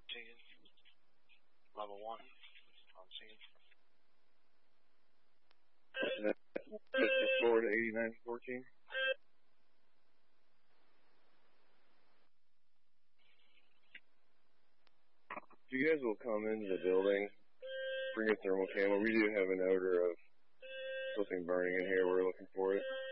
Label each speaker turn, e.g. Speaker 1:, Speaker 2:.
Speaker 1: level 1 on scene.
Speaker 2: Florida 8914. If you guys will come into the building, bring a thermal camera. We do have an odor of something burning in here. We're looking for it.